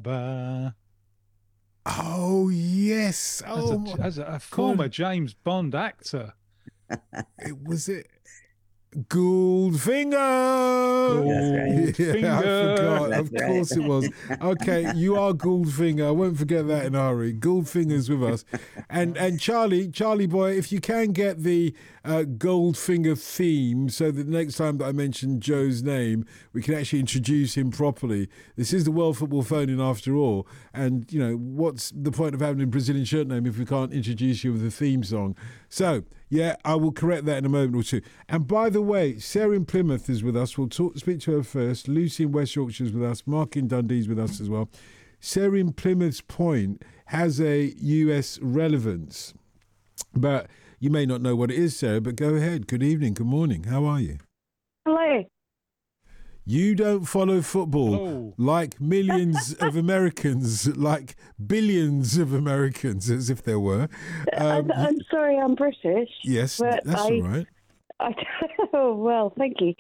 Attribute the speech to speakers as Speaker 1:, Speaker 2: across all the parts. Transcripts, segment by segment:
Speaker 1: ba.
Speaker 2: Oh, yes.
Speaker 1: As a former James Bond actor.
Speaker 2: It Goldfinger.
Speaker 1: Goldfinger.
Speaker 2: Yeah, I forgot.
Speaker 3: That's
Speaker 2: Of course it was. Okay, you are Goldfinger. I won't forget that in a hurry. Goldfinger's with us. And Charlie boy, if you can get the Goldfinger theme so that next time that I mention Joe's name, we can actually introduce him properly. This is the World Football Phone-In after all. And, you know, what's the point of having a Brazilian shirt name if we can't introduce you with a theme song? So, yeah, I will correct that in a moment or two. And by the way, Sarah in Plymouth is with us. We'll speak to her first. Lucy in West Yorkshire is with us. Mark in Dundee is with us as well. Sarah in Plymouth's point has a US relevance. But you may not know what it is, Sarah, but go ahead. Good evening, good morning. How are you?
Speaker 4: Hello.
Speaker 2: You don't follow football like millions of Americans, like billions of Americans, as if there were.
Speaker 4: I'm sorry, I'm British.
Speaker 2: Yes, that's all right.
Speaker 4: Oh, well, thank you.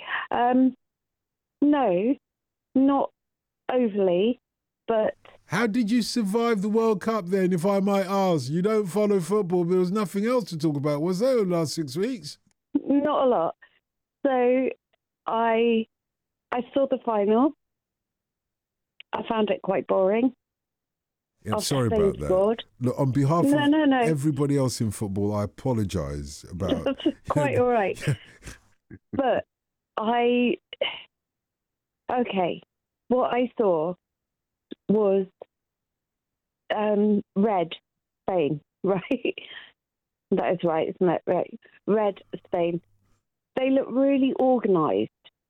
Speaker 4: No, not overly, but...
Speaker 2: How did you survive the World Cup then, if I might ask? You don't follow football, but there was nothing else to talk about, was there, the last 6 weeks?
Speaker 4: Not a lot. So I saw the final. I found it quite boring.
Speaker 2: Yeah, I'm sorry about that.
Speaker 4: Scored.
Speaker 2: Look, on behalf of
Speaker 4: No.
Speaker 2: everybody else in football, I apologise about...
Speaker 4: That's quite all right. But what I saw was red Spain, right? That is right, isn't it? Right. Red Spain. They look really organised.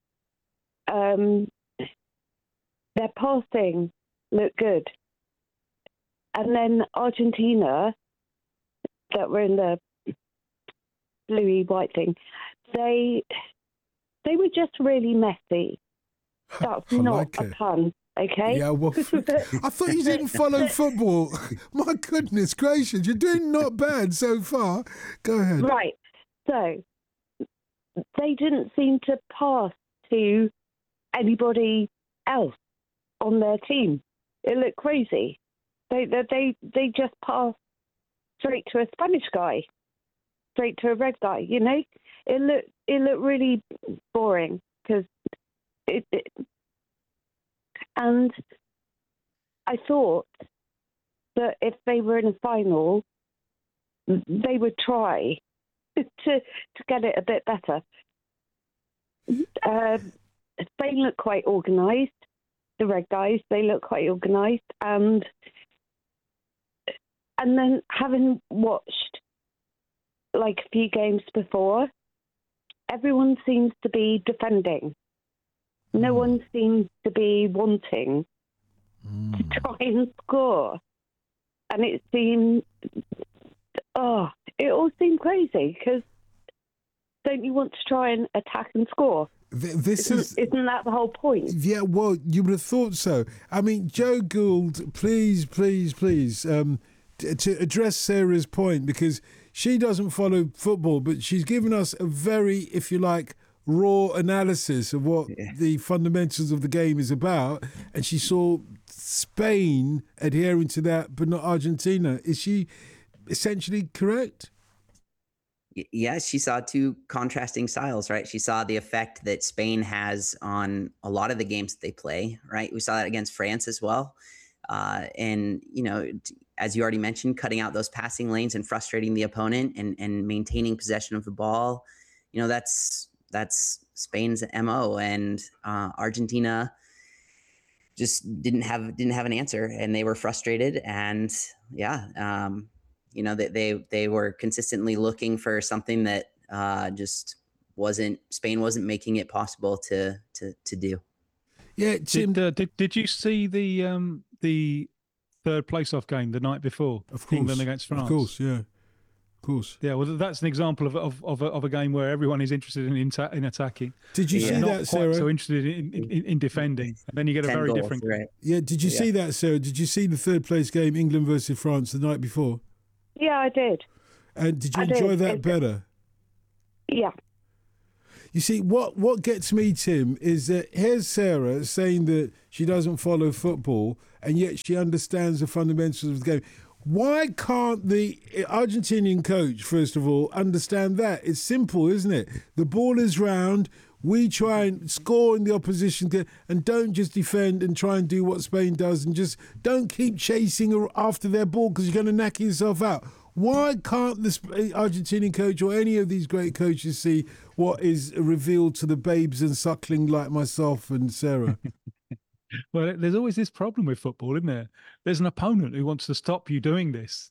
Speaker 4: Their passing looked good. And then Argentina, that were in the bluey white thing, they were just really messy. That's not a pun, okay?
Speaker 2: Yeah, well, I thought you didn't follow football. My goodness gracious, you're doing not bad so far. Go ahead.
Speaker 4: Right. So they didn't seem to pass to anybody else on their team. It looked crazy. They just passed straight to a Spanish guy, straight to a red guy. You know, it looked really boring because it. And I thought that if they were in a final, they would try to get it a bit better. Spain look quite organised. The red guys, they look quite organised, and then having watched like a few games before, everyone seems to be defending. No one seems to be wanting to try and score, and it all seemed crazy because don't you want to try and attack and score? Isn't that the whole point?
Speaker 2: Yeah, well, you would have thought so. I mean, Joe Gould, please, to address Sarah's point, because she doesn't follow football, but she's given us a very, if you like, raw analysis of what the fundamentals of the game is about, and she saw Spain adhering to that, but not Argentina. Is she essentially correct?
Speaker 3: Yes, she saw two contrasting styles, right? She saw the effect that Spain has on a lot of the games that they play, right? We saw that against France as well. And, you know, as you already mentioned, cutting out those passing lanes and frustrating the opponent and maintaining possession of the ball. You know, that's Spain's MO, and Argentina just didn't have an answer, and they were frustrated. And you know, they were consistently looking for something that Spain wasn't making it possible to do.
Speaker 2: Yeah, Tim.
Speaker 1: Did you see the third place-off game the night before?
Speaker 2: Of course,
Speaker 1: England against France.
Speaker 2: Of course, yeah. Of course.
Speaker 1: Yeah, well, that's an example of a game where everyone is interested in attacking.
Speaker 2: Did you see that, Sarah?
Speaker 1: Not so interested in defending, and then you get a very different.
Speaker 3: Right.
Speaker 2: Yeah, did you see that, Sarah? Did you see the third place game, England versus France, the night before?
Speaker 4: Yeah, I did.
Speaker 2: And did you enjoy that better?
Speaker 4: Yeah.
Speaker 2: You see, what gets me, Tim, is that here's Sarah saying that she doesn't follow football, and yet she understands the fundamentals of the game. Why can't the Argentinian coach, first of all, understand that? It's simple, isn't it? The ball is round. We try and score in the opposition and don't just defend and try and do what Spain does and just don't keep chasing after their ball because you're going to knack yourself out. Why can't the Argentinian coach or any of these great coaches see what is revealed to the babes and suckling like myself and Sarah?
Speaker 1: Well, there's always this problem with football, isn't there? There's an opponent who wants to stop you doing this.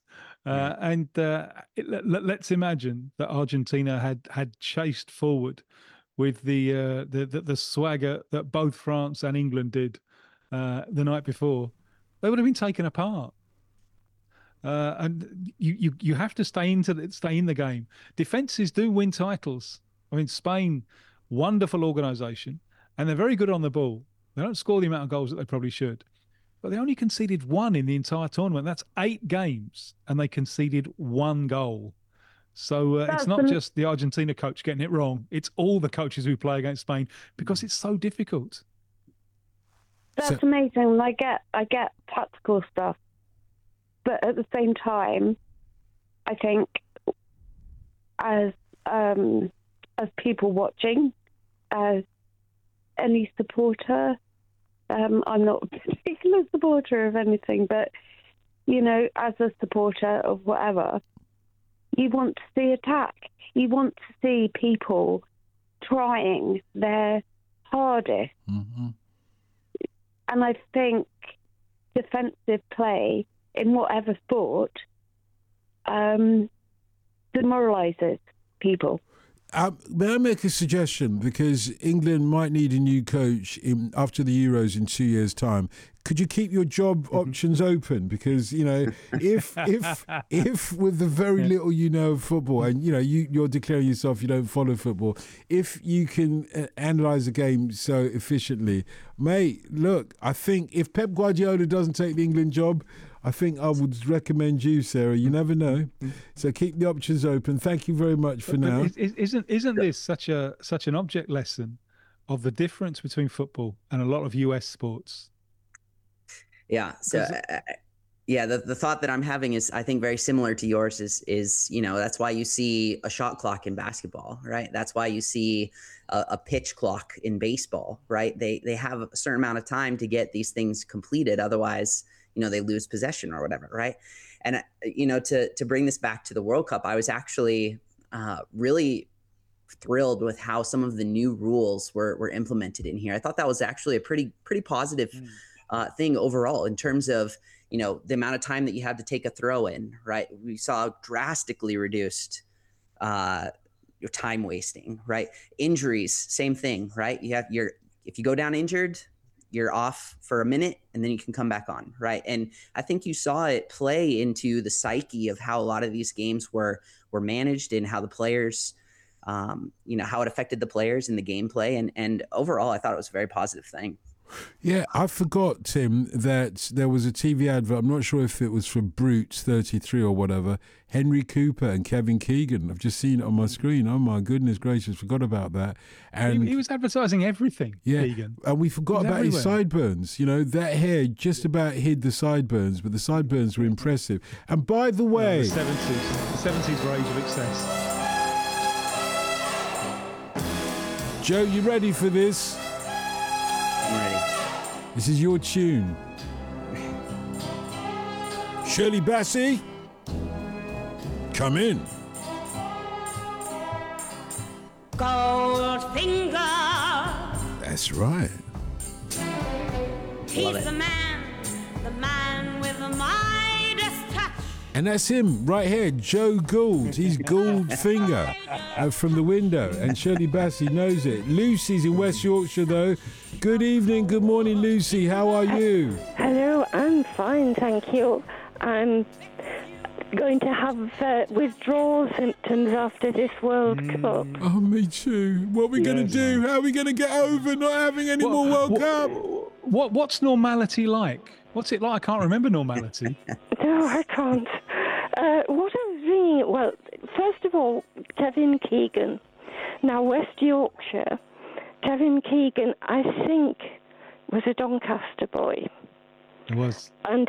Speaker 1: Let's imagine that Argentina had chased forward with the swagger that both France and England did the night before. They would have been taken apart. And you have to stay in the game. Defenses do win titles. I mean, Spain, wonderful organisation, and they're very good on the ball. They don't score the amount of goals that they probably should, but they only conceded one in the entire tournament. That's 8 games, and they conceded 1 goal. So it's not just the Argentina coach getting it wrong. It's all the coaches who play against Spain because it's so difficult.
Speaker 4: That's amazing. I get tactical stuff, but at the same time, I think as people watching, as any supporter, I'm not a particular supporter of anything, but as a supporter of whatever, you want to see attack. You want to see people trying their hardest.
Speaker 2: Mm-hmm.
Speaker 4: And I think defensive play in whatever sport demoralises people.
Speaker 2: May I make a suggestion? Because England might need a new coach after the Euros in 2 years' time. Could you keep your job options open? Because if with the very little you know of football, and you're declaring yourself you don't follow football, if you can analyse the game so efficiently, mate, look, I think if Pep Guardiola doesn't take the England job, I think I would recommend you, Sarah. You never know. So keep the options open. Thank you very much for now.
Speaker 1: Isn't this such an object lesson of the difference between football and a lot of US sports?
Speaker 3: Yeah. So, the thought that I'm having is, I think, very similar to yours. Is that's why you see a shot clock in basketball, right? That's why you see a pitch clock in baseball, right? They have a certain amount of time to get these things completed. Otherwise, they lose possession or whatever, right? And to bring this back to the World Cup, I was actually really thrilled with how some of the new rules were implemented in here. I thought that was actually a pretty positive thing overall in terms of the amount of time that you had to take a throw in, right? We saw drastically reduced your time wasting, right? Injuries, same thing, right? If you go down injured, you're off for a minute and then you can come back on, right? And I think you saw it play into the psyche of how a lot of these games were managed and how the players, how it affected the players in the gameplay. And overall, I thought it was a very positive thing.
Speaker 2: Yeah, I forgot, Tim, that there was a TV advert. I'm not sure if it was for Brutes 33 or whatever. Henry Cooper and Kevin Keegan. I've just seen it on my screen. Oh, my goodness gracious, forgot about that. And
Speaker 1: he was advertising everything, Keegan.
Speaker 2: And we forgot about his sideburns. That hair just about hid the sideburns, but the sideburns were impressive. And by the way...
Speaker 1: The 70s were age of excess.
Speaker 2: Joe, you ready for this?
Speaker 3: I'm ready.
Speaker 2: This is your tune. Shirley Bassey, come in.
Speaker 5: Goldfinger.
Speaker 2: That's right.
Speaker 5: He's the man with the Midas touch.
Speaker 2: And that's him right here, Joe Gould. He's Goldfinger from the window, and Shirley Bassey knows it. Lucy's in West Yorkshire, though. Good evening, good morning, Lucy. How are you?
Speaker 6: Hello, I'm fine, thank you. I'm going to have withdrawal symptoms after this World Cup.
Speaker 2: Oh, me too. What are we going to do? How are we going to get over not having any more World Cup?
Speaker 1: What's normality like? What's it like? I can't remember normality.
Speaker 6: No, I can't. What I was reading, well, first of all, Kevin Keegan, Now, West Yorkshire, Kevin Keegan, I think, was a Doncaster boy.
Speaker 1: It was.
Speaker 6: And